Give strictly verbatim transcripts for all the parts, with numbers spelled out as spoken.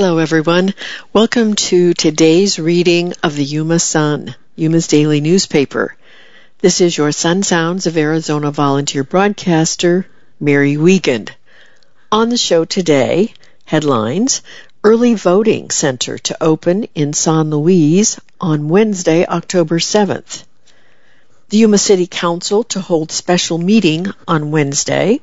Hello, everyone. Welcome to today's reading of the Yuma Sun, Yuma's daily newspaper. This is your Sun Sounds of Arizona volunteer broadcaster, Mary Wiegand. On the show today, headlines: Early Voting Center to open in San Luis on Wednesday, October seventh. The Yuma City Council to hold special meeting on Wednesday.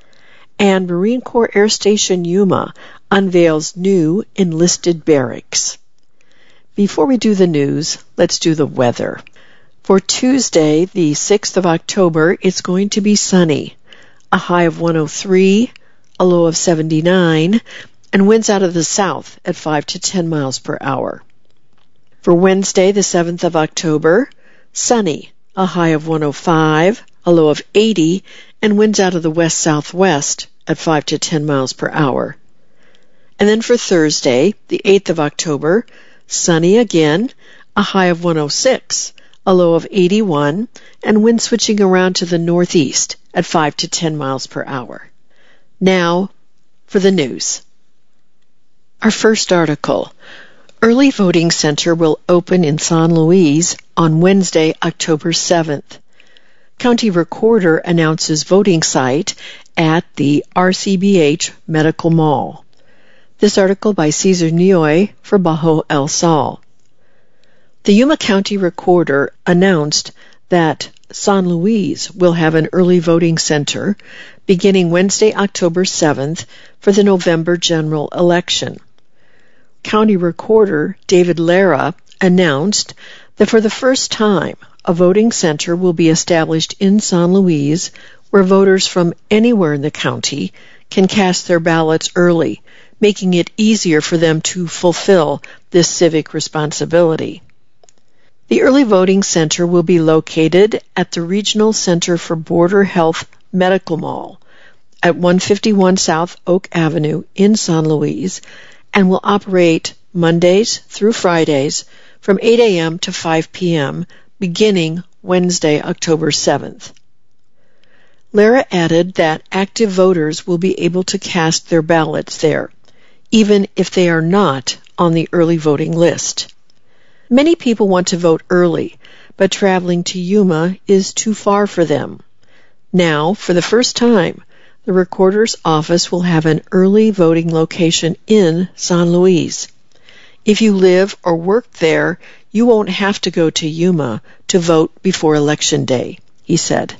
And Marine Corps Air Station Yuma unveils new enlisted barracks. Before we do the news, let's do the weather. For Tuesday, the sixth of October, it's going to be sunny. A high of one oh three, a low of seventy-nine, and winds out of the south at five to ten miles per hour. For Wednesday, the seventh of October, sunny. A high of one oh five, a low of eighty, and winds out of the west-southwest at five to ten miles per hour. And then for Thursday, the eighth of October, sunny again, a high of one oh six, a low of eighty-one, and wind switching around to the northeast at five to ten miles per hour. Now, for the news. Our first article: Early Voting Center will open in San Luis on Wednesday, October seventh. County Recorder announces voting site at the R C B H Medical Mall. This article by Cesar Nioy for Bajo El Sol. The Yuma County Recorder announced that San Luis will have an early voting center beginning Wednesday, October seventh for the November general election. County Recorder David Lara announced that for the first time, a voting center will be established in San Luis where voters from anywhere in the county can cast their ballots early, making it easier for them to fulfill this civic responsibility. The early voting center will be located at the Regional Center for Border Health Medical Mall at one fifty-one South Oak Avenue in San Luis and will operate Mondays through Fridays from eight a.m. to five p.m. beginning Wednesday, October seventh. Lara added that active voters will be able to cast their ballots there, even if they are not on the early voting list. Many people want to vote early, but traveling to Yuma is too far for them. Now, for the first time, the Recorder's office will have an early voting location in San Luis. If you live or work there, you won't have to go to Yuma to vote before Election Day, he said.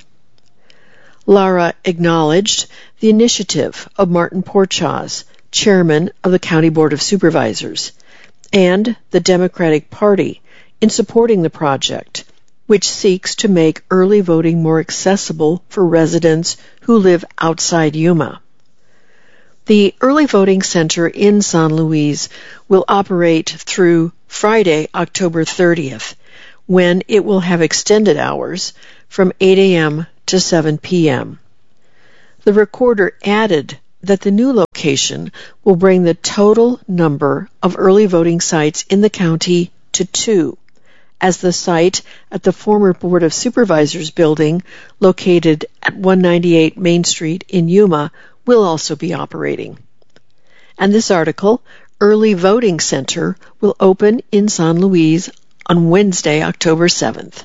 Lara acknowledged the initiative of Martin Porchaz, chairman of the County Board of Supervisors, and the Democratic Party in supporting the project, which seeks to make early voting more accessible for residents who live outside Yuma. The early voting center in San Luis will operate through Friday, October thirtieth, when it will have extended hours from eight a.m. to seven p.m. The Recorder added that the new location will bring the total number of early voting sites in the county to two, as the site at the former Board of Supervisors building located at one ninety-eight Main Street in Yuma will also be operating. And this article, Early Voting Center, will open in San Luis on Wednesday, October seventh.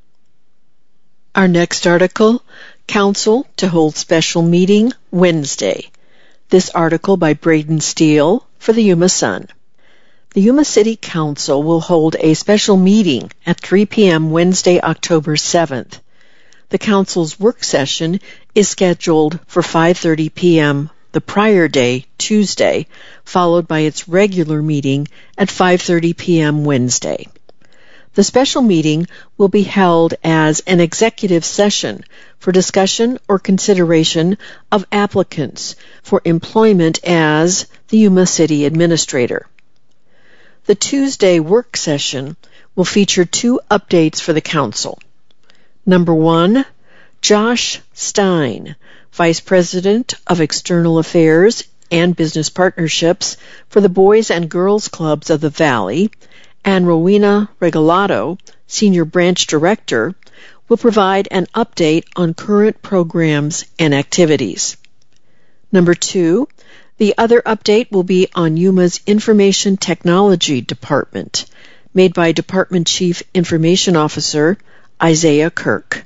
Our next article, Council to hold special meeting Wednesday. This article by Braden Steele for the Yuma Sun. The Yuma City Council will hold a special meeting at three p.m. Wednesday, October seventh. The Council's work session is scheduled for five thirty p.m. the prior day, Tuesday, followed by its regular meeting at five thirty p.m. Wednesday. The special meeting will be held as an executive session for discussion or consideration of applicants for employment as the Yuma City Administrator. The Tuesday work session will feature two updates for the Council. Number one, Josh Stein, Vice President of External Affairs and Business Partnerships for the Boys and Girls Clubs of the Valley, and Rowena Regalado, Senior Branch Director, will provide an update on current programs and activities. Number two, The other update will be on Yuma's Information Technology Department, made by Department Chief Information Officer Isaiah Kirk.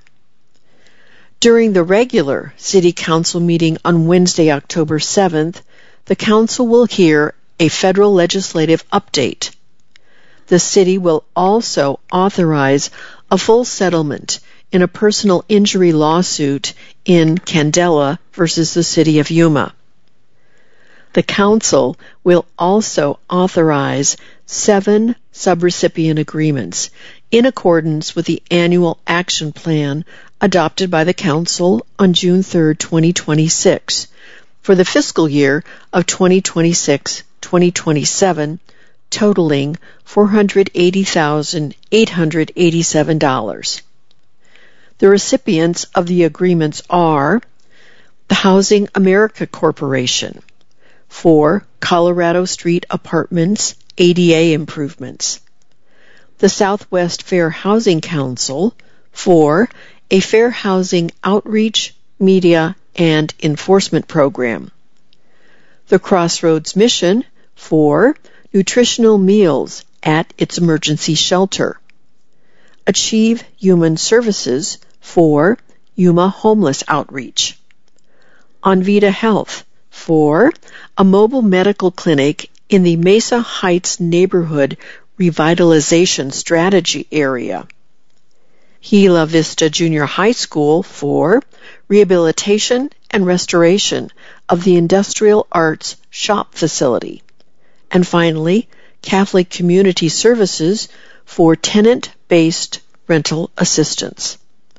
During the regular City Council meeting on Wednesday, October seventh, the Council will hear a federal legislative update. The City will also authorize a full settlement in a personal injury lawsuit in Candela versus the City of Yuma. The Council will also authorize seven subrecipient agreements in accordance with the annual action plan adopted by the Council on June third, twenty twenty-six, for the fiscal year of twenty twenty-six to twenty twenty-seven, totaling four hundred eighty thousand eight hundred eighty-seven dollars. The recipients of the agreements are the Housing America Corporation for Colorado Street Apartments A D A improvements, the Southwest Fair Housing Council for a fair housing outreach, media, and enforcement program, the Crossroads Mission for nutritional meals at its emergency shelter, Achieve Human Services for Yuma Homeless Outreach, Onvita Health for a mobile medical clinic in the Mesa Heights Neighborhood Revitalization Strategy area, Gila Vista Junior High School for rehabilitation and restoration of the Industrial Arts Shop Facility, and finally, Catholic Community Services for tenant-based rental assistance.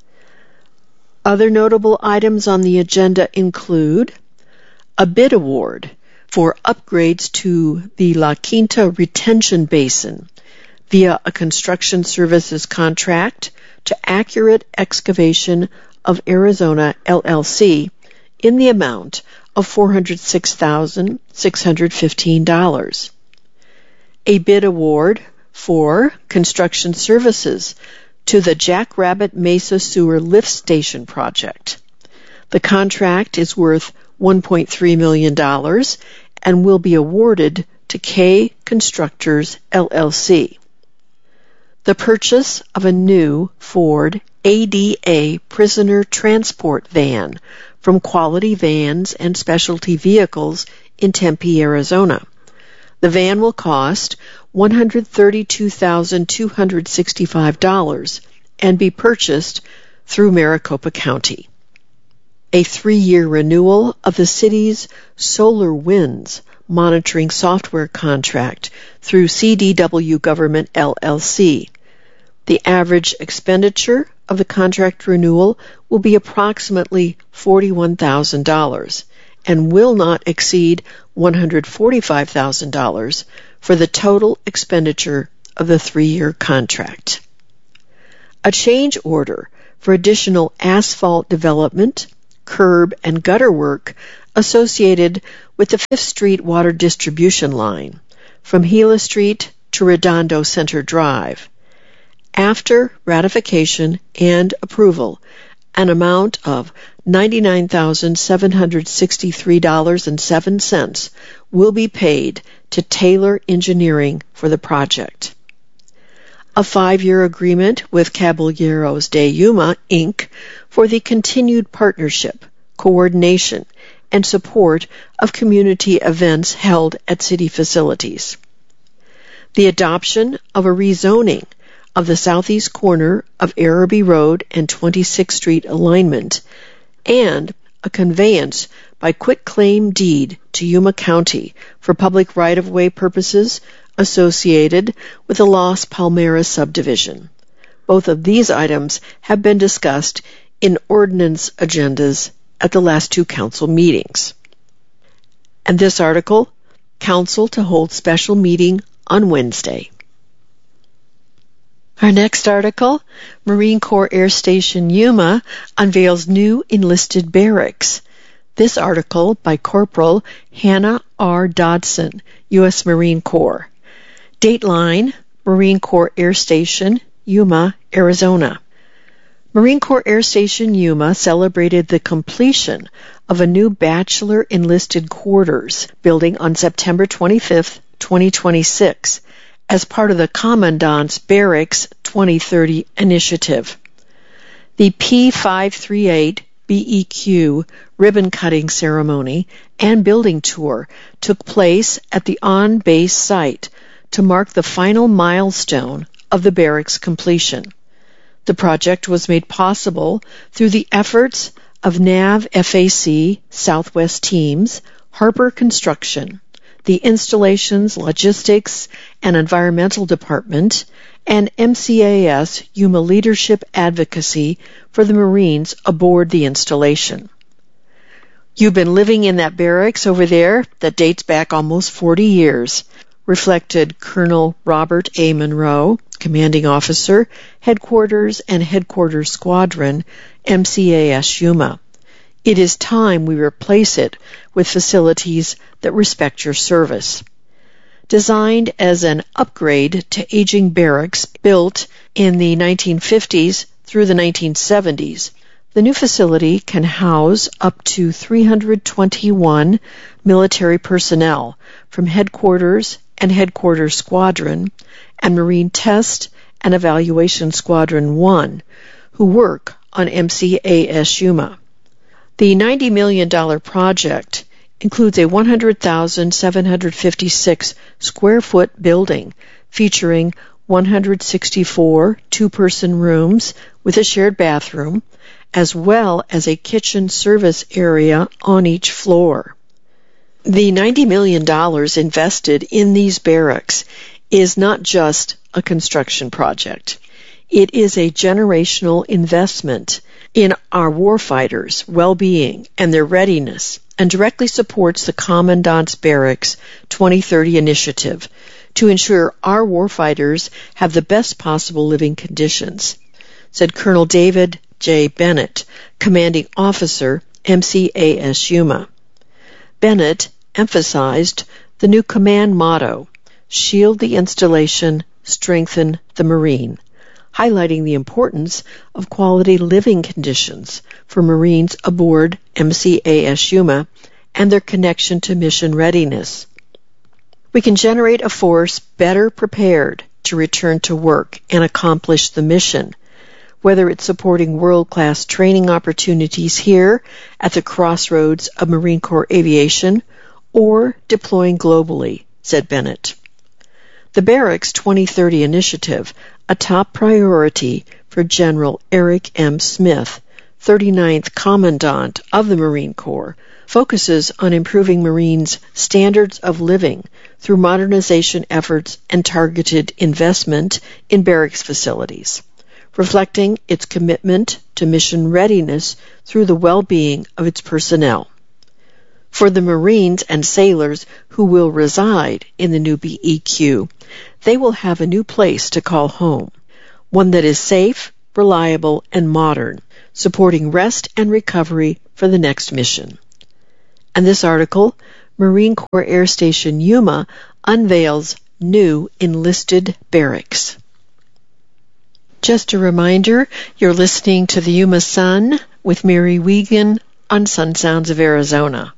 Other notable items on the agenda include a bid award for upgrades to the La Quinta Retention Basin via a construction services contract to Accurate Excavation of Arizona, L L C, in the amount of four hundred six thousand six hundred fifteen dollars. A bid award for construction services to the Jackrabbit Mesa Sewer Lift Station project. The contract is worth one point three million dollars and will be awarded to K Constructors, L L C. The purchase of a new Ford A D A prisoner transport van from Quality Vans and Specialty Vehicles in Tempe, Arizona. The van will cost one hundred thirty-two thousand two hundred sixty-five dollars and be purchased through Maricopa County. A three-year renewal of the city's Solar Winds monitoring software contract through C D W Government, L L C. The average expenditure of the contract renewal will be approximately forty-one thousand dollars and will not exceed one hundred forty-five thousand dollars for the total expenditure of the three-year contract. A change order for additional asphalt development, curb and gutter work associated with the Fifth Street water distribution line from Gila Street to Redondo Center Drive. After ratification and approval, an amount of ninety-nine thousand seven hundred sixty-three dollars and seven cents will be paid to Taylor Engineering for the project. A five-year agreement with Caballeros de Yuma, Incorporated for the continued partnership, coordination, and support of community events held at city facilities. The adoption of a rezoning of the southeast corner of Araby Road and twenty-sixth Street alignment, and a conveyance by quitclaim deed to Yuma County for public right-of-way purposes associated with the Las Palmeras subdivision. Both of these items have been discussed in ordinance agendas at the last two council meetings. And this article, Council to hold special meeting on Wednesday. Our next article, Marine Corps Air Station Yuma unveils new enlisted barracks. This article by Corporal Hannah R. Dodson, U S Marine Corps. Dateline, Marine Corps Air Station, Yuma, Arizona. Marine Corps Air Station Yuma celebrated the completion of a new Bachelor Enlisted Quarters building on September twenty-fifth, twenty twenty-six, as part of the Commandant's Barracks twenty thirty initiative. The P five thirty-eight B E Q ribbon-cutting ceremony and building tour took place at the on-base site to mark the final milestone of the barracks completion. The project was made possible through the efforts of N A V F A C Southwest teams, Harper Construction, the Installations, Logistics, and Environmental Department, and M C A S Yuma Leadership Advocacy for the Marines aboard the installation. You've been living in that barracks over there that dates back almost forty years, reflected Colonel Robert A. Monroe, Commanding Officer, Headquarters and Headquarters Squadron, M C A S Yuma. It is time we replace it with facilities that respect your service. Designed as an upgrade to aging barracks built in the nineteen fifties through the nineteen seventies, the new facility can house up to three hundred twenty-one military personnel from Headquarters and Headquarters Squadron and Marine Test and Evaluation Squadron one, who work on M C A S Yuma. The ninety million dollars project includes a one hundred thousand seven hundred fifty-six square foot building featuring one hundred sixty-four two-person rooms with a shared bathroom, as well as a kitchen service area on each floor. The ninety million dollars invested in these barracks is not just a construction project. It is a generational investment in our warfighters' well-being and their readiness, and directly supports the Commandant's Barracks twenty thirty initiative to ensure our warfighters have the best possible living conditions, said Colonel David J. Bennett, Commanding Officer, M C A S Yuma. Bennett emphasized the new command motto, "Shield the installation, strengthen the Marine," highlighting the importance of quality living conditions for Marines aboard M C A S Yuma and their connection to mission readiness. We can generate a force better prepared to return to work and accomplish the mission, whether it's supporting world-class training opportunities here at the crossroads of Marine Corps aviation or deploying globally, said Bennett. The Barracks twenty thirty initiative, a top priority for General Eric M. Smith, thirty-ninth Commandant of the Marine Corps, focuses on improving Marines' standards of living through modernization efforts and targeted investment in barracks facilities, reflecting its commitment to mission readiness through the well-being of its personnel. For the Marines and sailors who will reside in the new B E Q, they will have a new place to call home, one that is safe, reliable, and modern, supporting rest and recovery for the next mission. And this article, Marine Corps Air Station Yuma unveils new enlisted barracks. Just a reminder, you're listening to the Yuma Sun with Mary Wiegand on Sun Sounds of Arizona.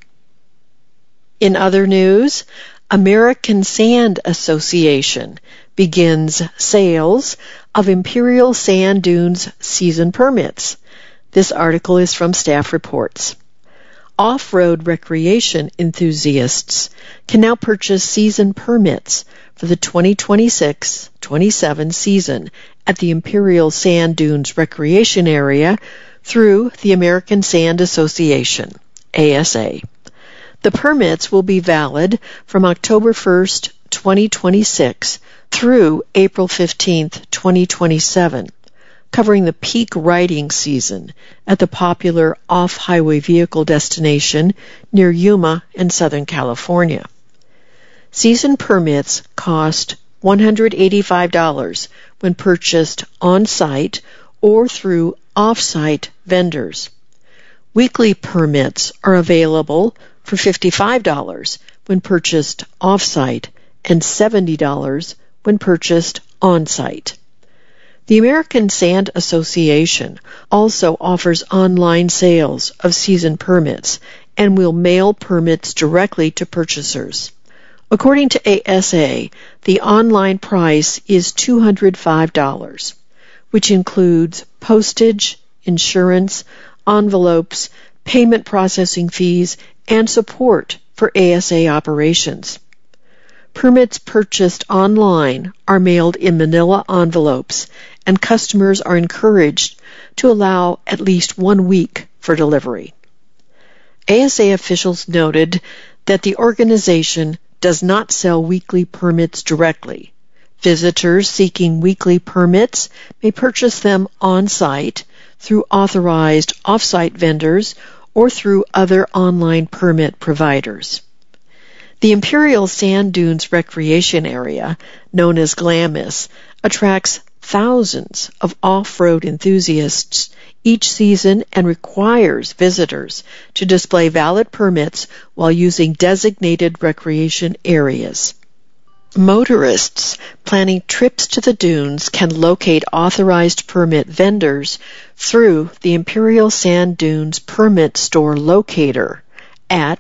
In other news, American Sand Association begins sales of Imperial Sand Dunes season permits. This article is from Staff Reports. Off-road recreation enthusiasts can now purchase season permits for the twenty twenty-six twenty-seven season at the Imperial Sand Dunes Recreation Area through the American Sand Association, A S A. The permits will be valid from October first, twenty twenty-six through April fifteenth, twenty twenty-seven, covering the peak riding season at the popular off-highway vehicle destination near Yuma in Southern California. Season permits cost one hundred eighty-five dollars when purchased on-site or through off-site vendors. Weekly permits are available for fifty-five dollars when purchased off-site and seventy dollars when purchased on-site. The American Sand Association also offers online sales of season permits and will mail permits directly to purchasers. According to A S A, the online price is two hundred five dollars, which includes postage, insurance, envelopes, payment processing fees, and support for A S A operations. Permits purchased online are mailed in manila envelopes, and customers are encouraged to allow at least one week for delivery. A S A officials noted that the organization does not sell weekly permits directly. Visitors seeking weekly permits may purchase them on-site through authorized off-site vendors or through other online permit providers. The Imperial Sand Dunes Recreation Area, known as Glamis, attracts thousands of off-road enthusiasts each season and requires visitors to display valid permits while using designated recreation areas. Motorists planning trips to the dunes can locate authorized permit vendors through the Imperial Sand Dunes Permit Store Locator at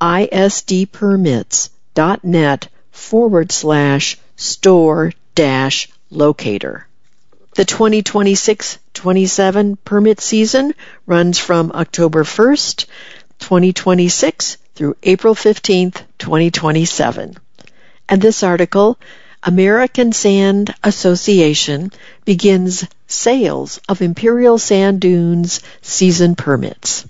isdpermits.net forward slash store dash locator. The twenty twenty-six twenty-seven permit season runs from October first, twenty twenty-six through April fifteenth, twenty twenty-seven. And this article, American Sand Association begins sales of Imperial Sand Dunes season permits.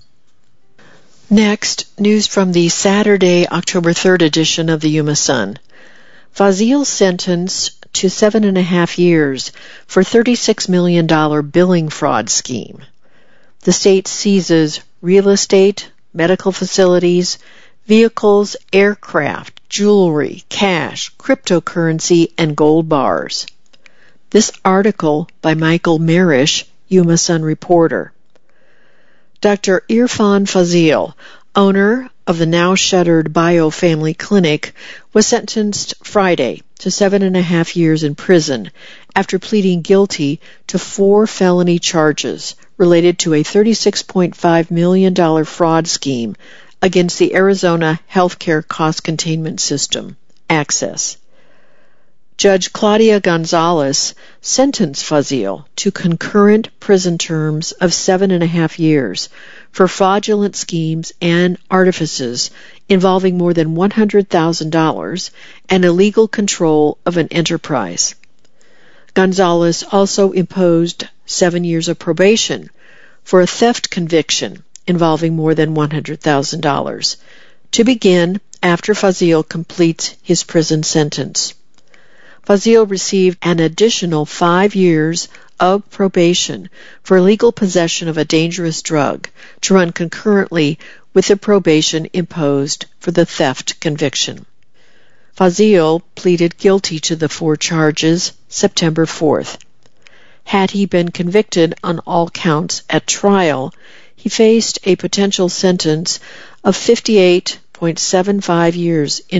Next, news from the Saturday, October third edition of the Yuma Sun. Fazil sentenced to seven and a half years for thirty-six million dollars billing fraud scheme. The state seizes real estate, medical facilities, vehicles, aircraft, jewelry, cash, cryptocurrency, and gold bars. This article by Michael Marish, Yuma Sun reporter. Doctor Irfan Fazil, owner of the now-shuttered Bio Family Clinic, was sentenced Friday to seven and a half years in prison after pleading guilty to four felony charges related to a thirty-six point five million dollars fraud scheme against the Arizona Healthcare Cost Containment System, Access. Judge Claudia Gonzalez sentenced Fazil to concurrent prison terms of seven and a half years for fraudulent schemes and artifices involving more than one hundred thousand dollars and illegal control of an enterprise. Gonzalez also imposed seven years of probation for a theft conviction involving more than one hundred thousand dollars, to begin after Fazil completes his prison sentence. Fazil received an additional five years of probation for illegal possession of a dangerous drug to run concurrently with the probation imposed for the theft conviction. Fazil pleaded guilty to the four charges September fourth. Had he been convicted on all counts at trial, he faced a potential sentence of fifty-eight point seven five years in